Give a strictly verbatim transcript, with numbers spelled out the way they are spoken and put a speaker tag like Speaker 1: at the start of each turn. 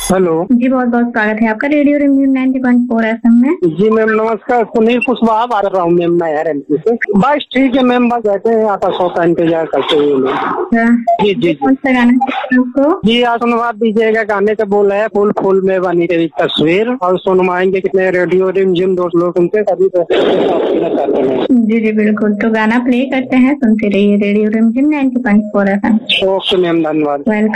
Speaker 1: Hello
Speaker 2: जी, बहुत बहुत स्वागत है आपका रेडियो रिमझिम नाइन्टी पॉइंट फोर एफएम में।
Speaker 1: जी मैम नमस्कार। सुनील कुशवाहा बात कर रहा हूँ मैम, मैं यार एमपी से। बस ठीक है मैम, बस बैठे हैं आता सौ का इंतजार करते हुए।
Speaker 2: अच्छा,
Speaker 1: जी जी
Speaker 2: कौन सा गाना चाहिए आपको?
Speaker 1: जी आज सुनवा दीजिएगा। गाने का बोल है फूल फूल में बनी तेरी तस्वीर, और सुनवाएंगे कितने रेडियो रिमझिम दोस्त लोग उनसे सभी तो चाहते हैं।
Speaker 2: जी जी बिल्कुल, तो गाना प्ले करते हैं, सुनते रहिए रेडियो रिमझिम ninety point four FM.
Speaker 1: Okay ma'am, धन्यवाद।
Speaker 2: वेलकम।